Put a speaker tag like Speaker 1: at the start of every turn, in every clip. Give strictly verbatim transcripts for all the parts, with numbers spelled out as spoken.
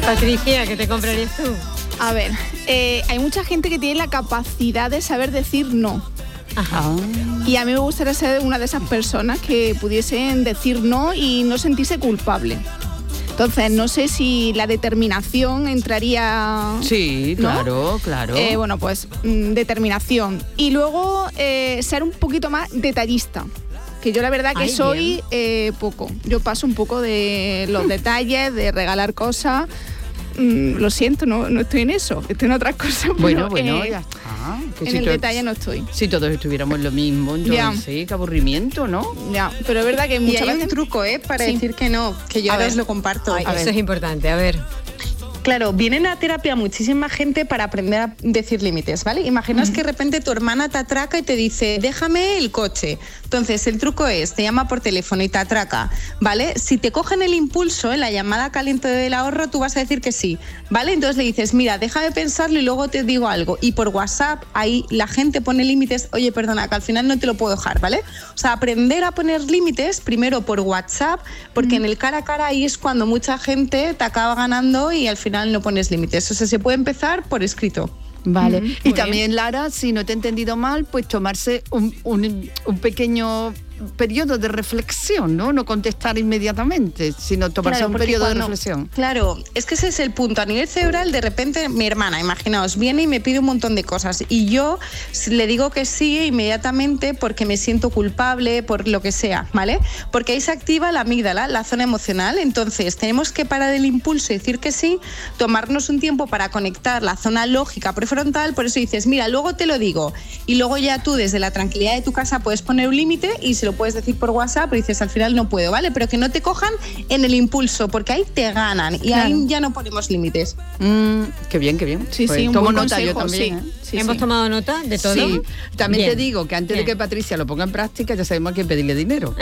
Speaker 1: Patricia, ¿qué te comprarías tú?
Speaker 2: A ver, eh, hay mucha gente que tiene la capacidad de saber decir no.
Speaker 1: Ajá.
Speaker 2: Y a mí me gustaría ser una de esas personas que pudiesen decir no y no sentirse culpable. Entonces, no sé si la determinación entraría...
Speaker 3: Sí,
Speaker 2: ¿no?
Speaker 3: claro, claro.
Speaker 2: Eh, bueno, pues mm, determinación. Y luego eh, ser un poquito más detallista. Que yo la verdad que
Speaker 1: Ay,
Speaker 2: soy eh, poco. Yo paso un poco de los detalles, de regalar cosas. Mm, lo siento, no, no estoy en eso. Estoy en otras cosas.
Speaker 3: Bueno,
Speaker 2: pero,
Speaker 3: bueno,
Speaker 2: eh,
Speaker 3: ya está. Que
Speaker 2: en
Speaker 3: si
Speaker 2: el
Speaker 3: to-
Speaker 2: detalle no estoy.
Speaker 3: Si todos estuviéramos lo mismo,
Speaker 2: Ya.
Speaker 3: entonces, qué aburrimiento, ¿no?
Speaker 2: Ya, pero es verdad que
Speaker 4: Y
Speaker 2: muchas
Speaker 4: hay
Speaker 2: veces...
Speaker 4: un truco, ¿eh? Para
Speaker 2: Sí.
Speaker 4: decir que no, que yo
Speaker 2: A
Speaker 4: ahora
Speaker 2: ver.
Speaker 4: os lo comparto.
Speaker 1: Ay,
Speaker 3: A
Speaker 1: eso
Speaker 3: ver.
Speaker 1: es importante, a ver.
Speaker 4: Claro, vienen a terapia muchísima gente para aprender a decir límites, ¿vale? Imaginaos que de repente tu hermana te atraca y te dice, déjame el coche. Entonces, el truco es, te llama por teléfono y te atraca, ¿vale? Si te cogen el impulso, en la llamada caliente del ahorro, tú vas a decir que sí, ¿vale? Entonces le dices, mira, déjame pensarlo y luego te digo algo. Y por WhatsApp, ahí la gente pone límites, oye, perdona, que al final no te lo puedo dejar, ¿vale? O sea, aprender a poner límites primero por WhatsApp, porque en el cara a cara ahí es cuando mucha gente te acaba ganando y al final no pones límites. O sea, se puede empezar por escrito.
Speaker 3: Vale.
Speaker 2: Mm,
Speaker 3: y
Speaker 2: muy
Speaker 3: también, Lara, si no te he entendido mal, pues tomarse un, un, un pequeño periodo de reflexión, ¿no? No contestar inmediatamente, sino tomarse
Speaker 4: Claro,
Speaker 3: un
Speaker 4: porque
Speaker 3: periodo
Speaker 4: cuando-
Speaker 3: de reflexión.
Speaker 4: Claro, es que ese es el punto. A nivel cerebral, de repente, mi hermana, imaginaos, viene y me pide un montón de cosas. Y yo le digo que sí inmediatamente porque me siento culpable, por lo que sea, ¿vale? Porque ahí se activa la amígdala, la zona emocional. Entonces, tenemos que parar el impulso y decir que sí, tomarnos un tiempo para conectar la zona lógica prefrontal. Por eso dices, mira, luego te lo digo. Y luego ya tú, desde la tranquilidad de tu casa, puedes poner un límite y se lo puedes decir por WhatsApp, pero dices, al final no puedo, ¿vale? Pero que no te cojan en el impulso, porque ahí te ganan y
Speaker 2: Claro.
Speaker 4: ahí ya no ponemos límites.
Speaker 3: Mm, qué bien, qué bien.
Speaker 2: Sí,
Speaker 3: Pues
Speaker 2: sí, un
Speaker 3: tomo
Speaker 2: buen
Speaker 3: nota yo
Speaker 2: consejo,
Speaker 3: también,
Speaker 2: sí.
Speaker 3: ¿eh?
Speaker 2: Sí,
Speaker 1: ¿Hemos
Speaker 2: sí.
Speaker 1: tomado nota de todo?
Speaker 3: Sí, también
Speaker 1: Bien.
Speaker 3: te digo que antes
Speaker 1: Bien.
Speaker 3: de que Patricia lo ponga en práctica, ya sabemos a quién pedirle dinero.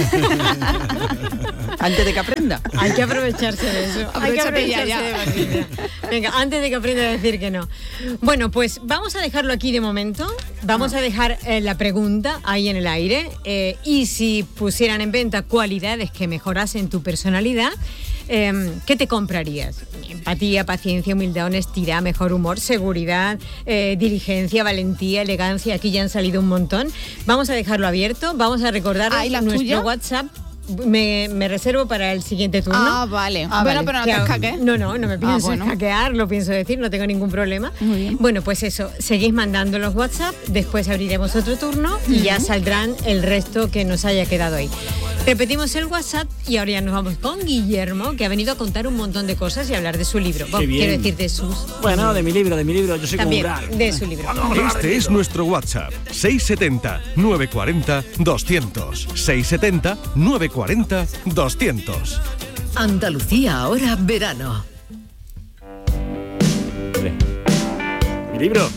Speaker 3: Antes de que aprenda.
Speaker 1: Hay que aprovecharse de eso. Hay que
Speaker 2: Aprovechate ya,
Speaker 1: aprovecharse
Speaker 2: ya.
Speaker 1: de Patricia. Venga, antes de que aprenda a decir que no. Bueno, pues vamos a dejarlo aquí de momento. Vamos a dejar eh, la pregunta ahí en el aire. Eh, y si pusieran en venta cualidades que mejorasen tu personalidad, eh, ¿qué te comprarías? Empatía, paciencia, humildad, honestidad, mejor humor, seguridad, eh, diligencia, valentía, elegancia. Aquí ya han salido un montón. Vamos a dejarlo abierto. Vamos a recordar
Speaker 2: Ah, ¿y las
Speaker 1: nuestro
Speaker 2: tuyas?
Speaker 1: WhatsApp. Me, me reservo para el siguiente turno.
Speaker 2: Ah, vale.
Speaker 3: Ah,
Speaker 2: bueno,
Speaker 3: vale.
Speaker 2: pero no
Speaker 1: Que
Speaker 2: te
Speaker 1: a-
Speaker 2: escaques.
Speaker 1: No, no, no me pienso
Speaker 2: bueno.
Speaker 1: hackear, lo pienso decir, no tengo ningún problema.
Speaker 2: Muy bien.
Speaker 1: Bueno, pues eso, seguís mandando los WhatsApp, después abriremos otro turno y ya saldrán el resto que nos haya quedado ahí. Repetimos el WhatsApp y ahora ya nos vamos con Guillermo, que ha venido a contar un montón de cosas y hablar de su libro. Bueno,
Speaker 5: bien.
Speaker 1: quiero decir de sus...
Speaker 5: Bueno, de mi libro, de mi libro, yo soy
Speaker 1: También,
Speaker 5: como un gran.
Speaker 1: de su libro.
Speaker 6: Este es nuestro WhatsApp, seis siete cero, nueve cuatro cero, doscientos. seis siete cero, nueve cuatro cero, doscientos.
Speaker 7: Andalucía ahora verano.
Speaker 5: Mi libro.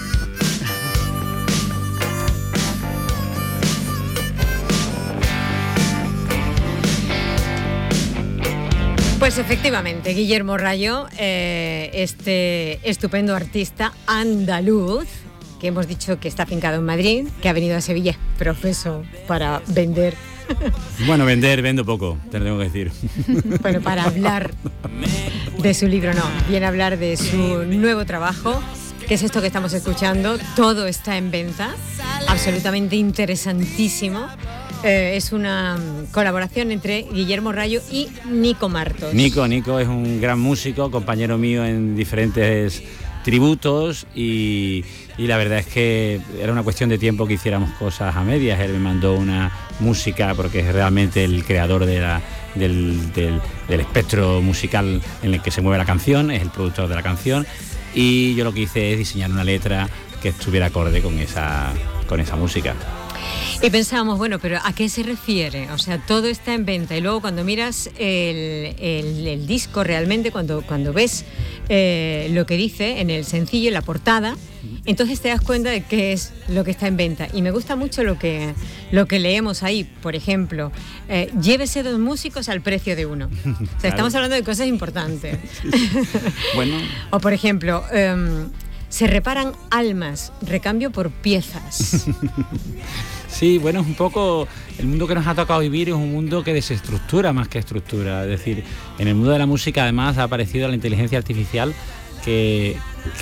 Speaker 1: Pues efectivamente, Guillermo Rayo, eh, este estupendo artista andaluz, que hemos dicho que está afincado en Madrid, que ha venido a Sevilla, profeso, para vender,
Speaker 5: Bueno, vender, vendo poco, te lo tengo que decir.
Speaker 1: bueno, para hablar de su libro, no, viene a hablar de su nuevo trabajo, que es esto que estamos escuchando, todo está en venta, absolutamente interesantísimo. Eh, es una mm, colaboración entre Guillermo Rayo y Nico Martos.
Speaker 5: Nico, Nico es un gran músico, compañero mío en diferentes tributos y, y la verdad es que era una cuestión de tiempo que hiciéramos cosas a medias. Él me mandó una música porque es realmente el creador de la, del, del, del espectro musical en el que se mueve la canción, es el productor de la canción y yo lo que hice es diseñar una letra que estuviera acorde con esa, con esa música.
Speaker 1: Y pensábamos, bueno, pero ¿a qué se refiere? O sea, todo está en venta y luego cuando miras el, el, el disco realmente, cuando, cuando ves eh, lo que dice en el sencillo, en la portada, entonces te das cuenta de qué es lo que está en venta. Y me gusta mucho lo que, lo que leemos ahí, por ejemplo, eh, llévese dos músicos al precio de uno. O sea,
Speaker 5: Claro.
Speaker 1: estamos hablando de cosas importantes.
Speaker 5: Bueno,
Speaker 1: O por ejemplo... Um, se reparan almas, recambio por piezas.
Speaker 5: Sí, bueno, es un poco... El mundo que nos ha tocado vivir es un mundo que desestructura más que estructura. Es decir, en el mundo de la música además ha aparecido la inteligencia artificial que,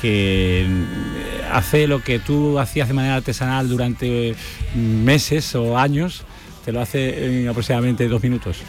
Speaker 5: que hace lo que tú hacías de manera artesanal durante meses o años, te lo hace en aproximadamente dos minutos.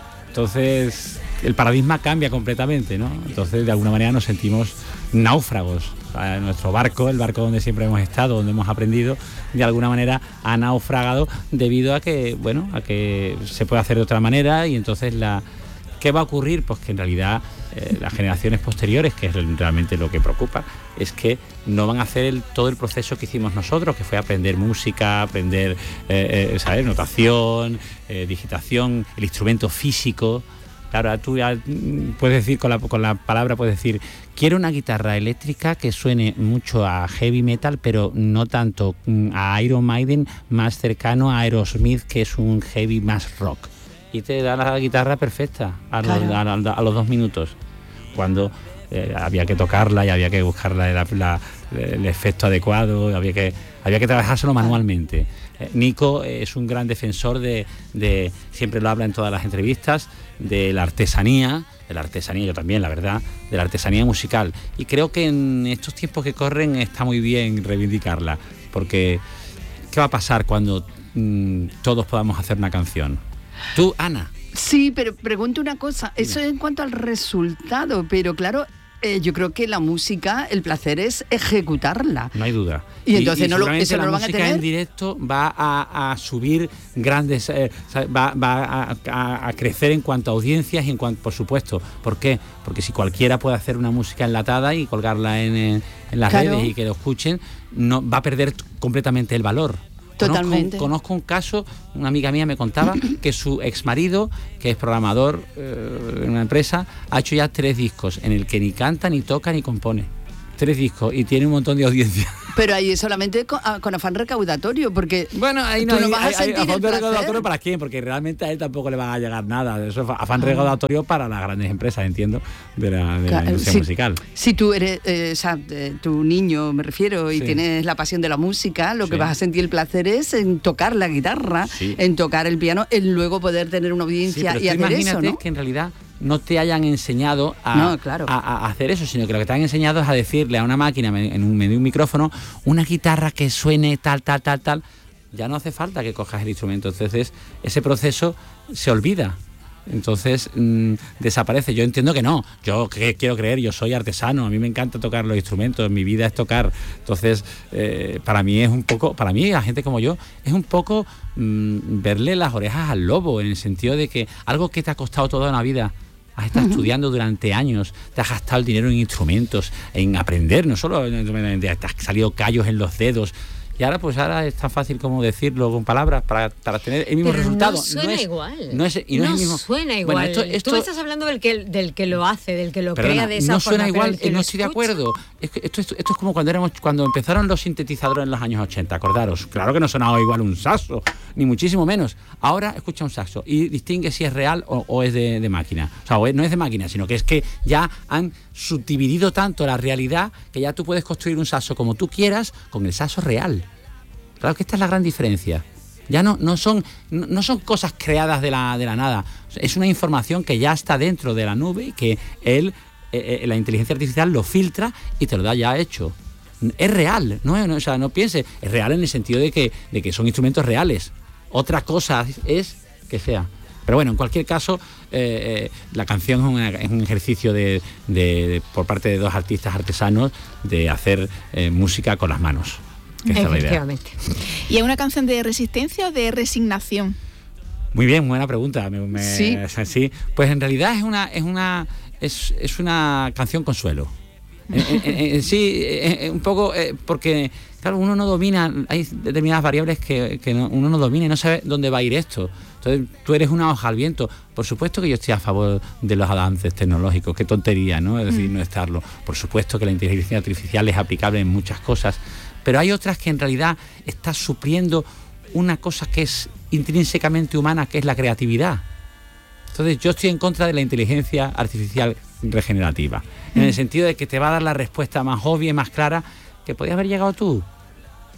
Speaker 5: Entonces, el paradigma cambia completamente, ¿no? Entonces, de alguna manera nos sentimos náufragos. Nuestro barco, el barco donde siempre hemos estado, donde hemos aprendido, de alguna manera ha naufragado debido a que, bueno, a que se puede hacer de otra manera. Y entonces, la ¿qué va a ocurrir? Pues que en realidad eh, las generaciones posteriores, que es realmente lo que preocupa, es que no van a hacer el, todo el proceso que hicimos nosotros, que fue aprender música, aprender eh, eh, ¿sabes? notación, eh, digitación, el instrumento físico. Claro, tú ya puedes decir, con la, con la palabra puedes decir, quiero una guitarra eléctrica que suene mucho a heavy metal, pero no tanto a Iron Maiden, más cercano a Aerosmith, que es un heavy más rock. Y te da la guitarra perfecta a, claro. los, a, a los dos minutos, cuando eh, había que tocarla y había que buscarla la, la, el efecto adecuado, había que, había que trabajárselo manualmente. Eh, Nico es un gran defensor de, de, siempre lo habla en todas las entrevistas, de la artesanía, de la artesanía, yo también, la verdad, de la artesanía musical. Y creo que en estos tiempos que corren está muy bien reivindicarla, porque ¿qué va a pasar cuando mmm, todos podamos hacer una canción? Tú, Ana.
Speaker 3: Sí, pero pregunto una cosa, eso es en cuanto al resultado, pero claro, eh, yo creo que la música, el placer es ejecutarla.
Speaker 5: No hay duda.
Speaker 3: Y entonces
Speaker 5: y, y
Speaker 3: no lo, eso no lo van a tener.
Speaker 5: La música en directo va a, a subir grandes, eh, va, va a, a, a crecer en cuanto a audiencias y en cuanto, por supuesto. ¿Por qué? Porque si cualquiera puede hacer una música enlatada y colgarla en, en, en las claro. redes y que lo escuchen, no va a perder completamente el valor.
Speaker 3: Totalmente.
Speaker 5: Conozco, conozco un caso, una amiga mía me contaba que su exmarido, que es programador eh, en una empresa, ha hecho ya tres discos en el que ni canta, ni toca, ni compone. Tres discos y tiene un montón de audiencia.
Speaker 3: Pero ahí es solamente con, con afán recaudatorio, porque
Speaker 5: bueno, ahí no,
Speaker 3: tú no
Speaker 5: hay,
Speaker 3: vas
Speaker 5: hay,
Speaker 3: a sentir
Speaker 5: hay afán
Speaker 3: el placer.
Speaker 5: recaudatorio para quién, porque realmente a él tampoco le van a llegar nada. Eso es afán ah. recaudatorio para las grandes empresas, entiendo, de la, de claro, la industria
Speaker 3: si,
Speaker 5: musical.
Speaker 3: Si tú eres, eh, o sea, tu niño, me refiero, y sí. tienes la pasión de la música, lo sí. que vas a sentir el placer es en tocar la guitarra, sí. en tocar el piano, en luego poder tener una audiencia sí, y hacer eso, ¿no?
Speaker 5: Que en realidad no te hayan enseñado a,
Speaker 3: no, claro.
Speaker 5: a, a hacer eso, sino que lo que te han enseñado es a decirle a una máquina en un, en un micrófono una guitarra que suene tal, tal, tal, tal. Ya no hace falta que cojas el instrumento, entonces ese proceso se olvida. Entonces mmm, desaparece. Yo entiendo que no, yo que, quiero creer, yo soy artesano, a mí me encanta tocar los instrumentos, mi vida es tocar. Entonces eh, para mí es un poco, para mí, a gente como yo, es un poco mmm, verle las orejas al lobo, en el sentido de que algo que te ha costado toda una vida, has estado uh-huh. estudiando durante años, te has gastado el dinero en instrumentos, en aprender, no solo te has salido callos en los dedos. Y ahora pues ahora es tan fácil como decirlo con palabras para, para tener el mismo
Speaker 1: pero
Speaker 5: resultado.
Speaker 1: No suena
Speaker 5: no es,
Speaker 1: igual.
Speaker 5: No, es, y no,
Speaker 1: no
Speaker 5: es el mismo.
Speaker 1: suena igual.
Speaker 5: Bueno, esto, esto,
Speaker 1: Tú me estás hablando del que, del que lo hace, del que lo
Speaker 5: perdona,
Speaker 1: crea de esa
Speaker 5: no
Speaker 1: forma.
Speaker 5: No suena igual,
Speaker 1: no
Speaker 5: no estoy de acuerdo. Es que esto, esto, esto es como cuando éramos, cuando empezaron los sintetizadores en los años ochenta, acordaros. Claro que no sonaba igual un saxo, ni muchísimo menos. Ahora escucha un saxo y distingue si es real o, o es de, de máquina. O sea, o es, no es de máquina, sino que es que ya han subdividido tanto la realidad que ya tú puedes construir un saxo como tú quieras con el saxo real. Claro que esta es la gran diferencia. Ya no, no, son, no, no son cosas creadas de la, de la nada. Es una información que ya está dentro de la nube y que él, eh, la inteligencia artificial lo filtra y te lo da ya hecho. Es real, ¿no? No, o sea, no pienses. Es real en el sentido de que, de que son instrumentos reales. Otra cosa es que sea. Pero bueno, en cualquier caso, eh, eh, la canción es, una, es un ejercicio de, de, de, por parte de dos artistas artesanos de hacer eh, música con las manos.
Speaker 1: Efectivamente.
Speaker 2: ¿Y es una canción de resistencia o de resignación?
Speaker 5: Muy bien, buena pregunta. Me, me,
Speaker 3: sí.
Speaker 5: sí. Pues en realidad es una, es una, es, es una canción consuelo. eh, eh, eh, sí, eh, un poco eh, porque claro, uno no domina, hay determinadas variables que, que no, uno no domina y no sabe dónde va a ir esto. Entonces tú eres una hoja al viento. Por supuesto que yo estoy a favor de los avances tecnológicos, qué tontería, ¿no? Es decir, no estarlo. Por supuesto que la inteligencia artificial es aplicable en muchas cosas, pero hay otras que en realidad está supliendo una cosa que es intrínsecamente humana, que es la creatividad. Entonces yo estoy en contra de la inteligencia artificial regenerativa, mm. en el sentido de que te va a dar la respuesta más obvia y más clara que podías haber llegado tú.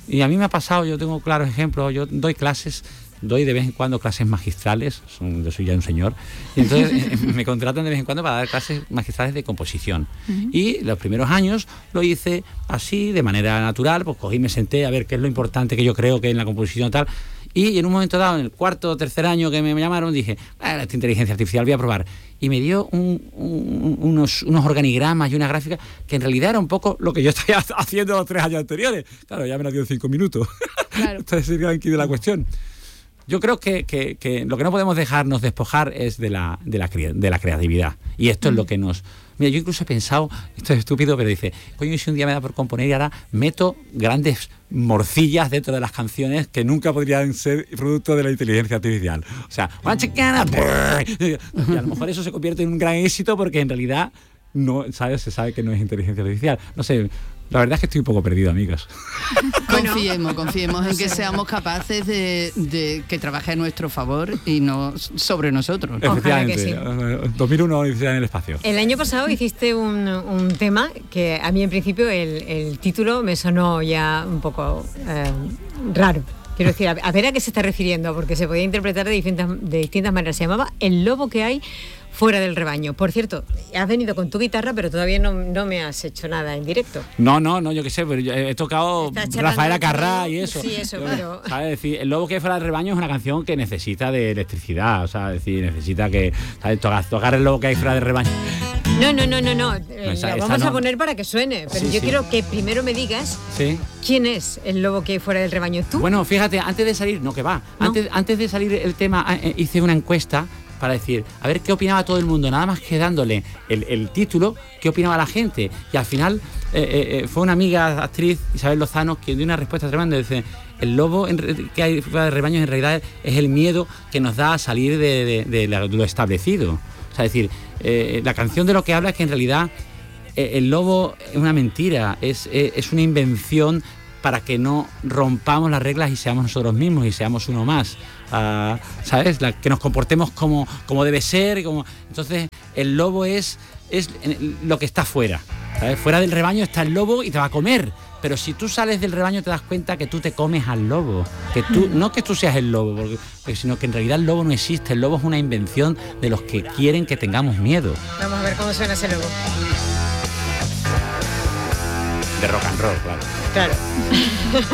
Speaker 5: Y a mí me ha pasado, yo tengo claros ejemplos, yo doy clases, doy de vez en cuando clases magistrales, son, yo soy ya un señor, y entonces me contratan de vez en cuando para dar clases magistrales de composición. Uh-huh. Y los primeros años lo hice así, de manera natural, pues cogí, me senté a ver qué es lo importante que yo creo que en la composición tal, y en un momento dado, en el cuarto o tercer año que me llamaron, dije, ah, esta inteligencia artificial voy a probar. Y me dio un, un, unos, unos organigramas y una gráfica que en realidad era un poco lo que yo estaba haciendo los tres años anteriores. Claro, ya me la dio en cinco minutos. Claro. Entonces se aquí de la cuestión. Yo creo que, que, que lo que no podemos dejarnos despojar es de la, de la, de la creatividad. Y esto mm. es lo que nos... Mira, yo incluso he pensado, esto es estúpido, pero dice, coño, y si un día me da por componer y ahora meto grandes morcillas dentro de las canciones que nunca podrían ser producto de la inteligencia artificial. O sea, una chicana, y a lo mejor eso se convierte en un gran éxito porque en realidad no, ¿sabes? Se sabe que no es inteligencia artificial. No sé... La verdad es que estoy un poco perdido, amigas.
Speaker 3: Confiemos, confiemos en que seamos capaces de, de que trabaje a nuestro favor y no sobre nosotros.
Speaker 5: Efectivamente, sí. dos mil uno Odisea en el espacio.
Speaker 1: El año pasado hiciste un, un tema que a mí en principio el, el título me sonó ya un poco eh, raro. Quiero decir, a ver a qué se está refiriendo, porque se podía interpretar de distintas, de distintas maneras. Se llamaba El lobo que hay fuera del rebaño. Por cierto, has venido con tu guitarra, pero todavía no, no me has hecho nada en directo.
Speaker 5: No, no, no, yo qué sé, pero yo he tocado Rafaela Carrá y eso.
Speaker 1: Sí, eso, pero...
Speaker 5: ¿Sabes? Decir, El lobo que hay fuera del rebaño es una canción que necesita de electricidad, o sea, decir, necesita que, ¿sabes? Tocar, tocar El lobo que hay fuera del rebaño.
Speaker 1: No, no, no, no, no. Eh, esa, la vamos no. a poner para que suene, pero sí, yo sí. quiero que primero me digas ¿Sí? quién es el lobo que hay fuera del rebaño. ¿Tú?
Speaker 5: Bueno, fíjate, antes de salir, no que va, ¿No? antes, antes de salir el tema eh, hice una encuesta para decir, a ver qué opinaba todo el mundo, nada más que dándole el, el título, qué opinaba la gente. Y al final eh, eh, fue una amiga actriz, Isabel Lozano, que dio una respuesta tremenda. Dice, el lobo en, que hay fuera del rebaño en realidad es el miedo que nos da a salir de, de, de, de lo establecido. O sea, es decir, eh, la canción de lo que habla es que en realidad eh, el lobo es una mentira, es, eh, es una invención para que no rompamos las reglas y seamos nosotros mismos y seamos uno más. Uh, ¿Sabes? La, que nos comportemos como, como debe ser. Como... Entonces, el lobo es, es lo que está fuera. ¿Sabes? Fuera del rebaño está el lobo y te va a comer. Pero si tú sales del rebaño te das cuenta que tú te comes al lobo. Que tú, no que tú seas el lobo, porque, porque, sino que en realidad el lobo no existe. El lobo es una invención de los que quieren que tengamos miedo.
Speaker 1: Vamos a ver cómo suena ese lobo.
Speaker 5: De rock and roll, claro.
Speaker 1: Claro.